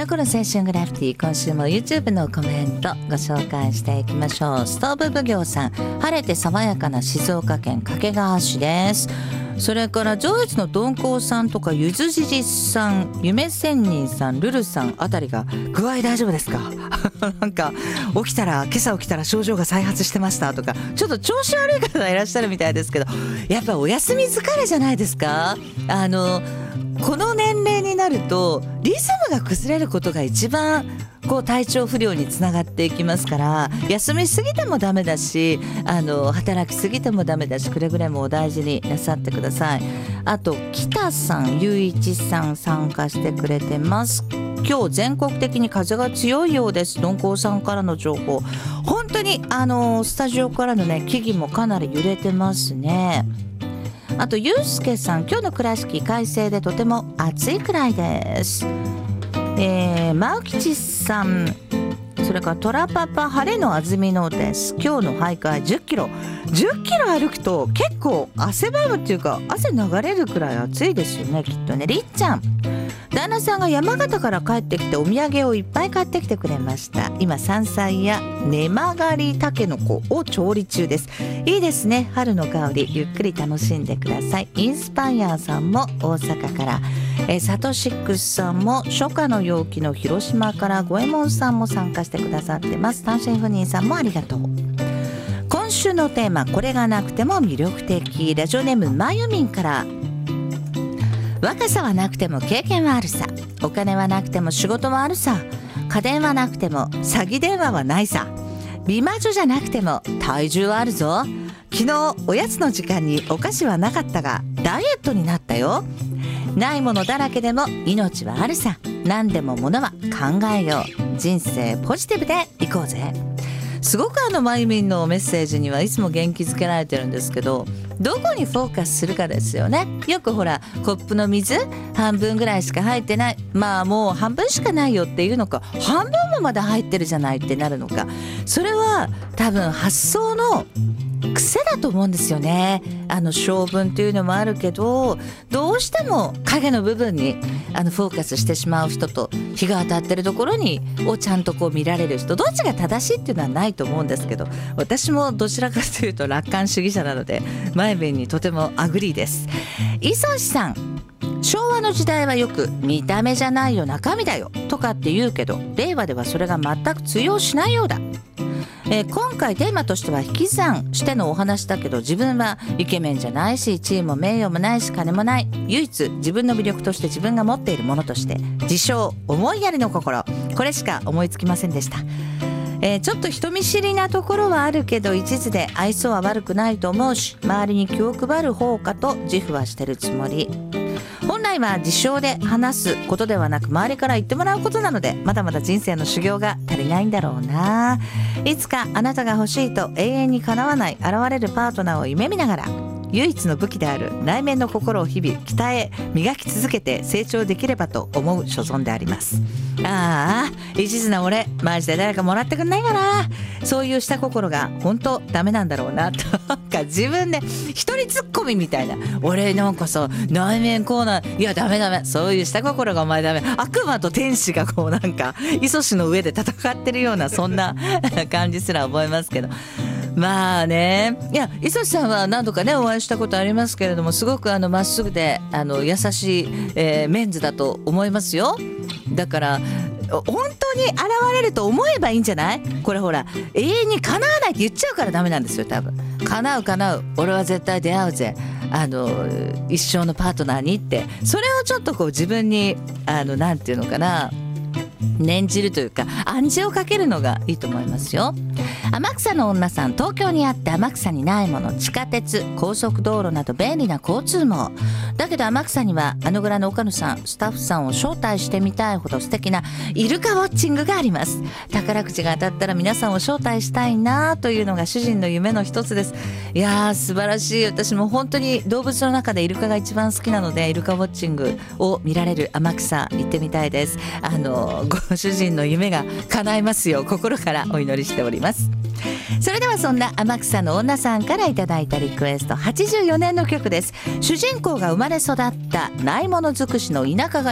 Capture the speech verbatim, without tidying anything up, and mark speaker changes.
Speaker 1: の頃青春グラフィティ、今週も YouTube のコメントご紹介していきましょう。ストーブ奉行さん、晴れて爽やかな静岡県掛川市です。それから上越の鈍行さんとかゆずじじさん、夢仙人さん、ルルさんあたりが具合大丈夫ですかなんか起きたら今朝起きたら症状が再発してましたとか、ちょっと調子悪い方がいらっしゃるみたいですけど、やっぱお休み疲れじゃないですか。あのこの年齢になるとリズムが崩れることが一番こう体調不良につながっていきますから、休みすぎてもダメだし、あの働きすぎてもダメだし、くれぐれもお大事になさってください。あと北さん、ゆういちさん参加してくれてます。今日全国的に風が強いようです。鈍行さんからの情報、本当にあのスタジオからのね木々もかなり揺れてますね。あとゆうすけさん、今日の倉敷快晴でとても暑いくらいです。えー、マウキチさん、それからトラパパ晴れの安曇野です。今日の徘徊じゅっキロじゅっキロ歩くと結構汗ばむっていうか汗流れるくらい暑いですよね、きっとね。りっちゃん、旦那さんが山形から帰ってきてお土産をいっぱい買ってきてくれました。今山菜や根曲がりたけのこを調理中です。いいですね、春の香りゆっくり楽しんでください。インスパイアさんも大阪から、えー、サトシックスさんも初夏の陽気の広島から、五右衛門さんも参加してくださってます。単身赴任さんもありがとう。今週のテーマ、これがなくても魅力的。ラジオネームまゆみんから、若さはなくても経験はあるさ、お金はなくても仕事はあるさ、家電はなくても詐欺電話はないさ、美魔女じゃなくても体重はあるぞ。昨日おやつの時間にお菓子はなかったがダイエットになったよ。ないものだらけでも命はあるさ。何でもものは考えよう。人生ポジティブでいこうぜ。すごくあのまゆみんのメッセージにはいつも元気づけられてるんですけど、どこにフォーカスするかですよね。よくほらコップの水半分ぐらいしか入ってない、まあもう半分しかないよっていうのか、半分もまだ入ってるじゃないってなるのか、それは多分発想の癖だと思うんですよね。あの性分っていうのもあるけど、どうしても影の部分にあのフォーカスしてしまう人と、日が当たってるところにをちゃんとこう見られる人、どっちが正しいっていうのはないと思うんですけど、私もどちらかというと楽観主義者なので前面にとてもアグリーです。磯志さん、昭和の時代はよく見た目じゃないよ中身だよとかって言うけど、令和ではそれが全く通用しないようだ。えー、今回テーマとしては引き算してのお話だけど、自分はイケメンじゃないし地位も名誉もないし金もない。唯一自分の魅力として自分が持っているものとして、自称思いやりの心、これしか思いつきませんでした。えー、ちょっと人見知りなところはあるけど、一途で愛想は悪くないと思うし、周りに気を配る方かと自負はしてるつもり。本来は自称で話すことではなく、周りから言ってもらうことなので、まだまだ人生の修行が足りないんだろうな。いつかあなたが欲しいと永遠に叶わない現れるパートナーを夢見ながら、唯一の武器である内面の心を日々鍛え磨き続けて成長できればと思う所存であります。ああ、一途な俺マジで誰かもらってくんないかな。そういう下心が本当ダメなんだろうなとか、自分で一人ツッコミみたいな、俺なんかさ内面こうな、いやダメダメ、そういう下心がお前ダメ、悪魔と天使がこうなんか磯しの上で戦ってるような、そんな感じすら覚えますけど、まあね、いや磯さんは何度かねお会いしたことありますけれども、すごくあのまっすぐであの優しい、えー、メンズだと思いますよ。だから本当に現れると思えばいいんじゃない。これほら永遠に叶わないって言っちゃうからダメなんですよ。多分叶う叶う、俺は絶対出会うぜ、あの一生のパートナーにって、それをちょっとこう自分にあのなんていうのかな、念じるというか暗示をかけるのがいいと思いますよ。天草の女さん、東京にあって天草にないもの、地下鉄、高速道路など便利な交通網だけど、天草にはあのぐらの岡野さん、スタッフさんを招待してみたいほど素敵なイルカウォッチングがあります。宝くじが当たったら皆さんを招待したいなというのが主人の夢の一つです。いやー素晴らしい。私も本当に動物の中でイルカが一番好きなので、イルカウォッチングを見られる天草行ってみたいです。あのご主人の夢が叶いますよう心からお祈りしております。それではそんな天草の女さんからいただいたリクエスト、はちじゅうよねんの曲です。主人公が生まれ育ったないもの尽くしの田舎が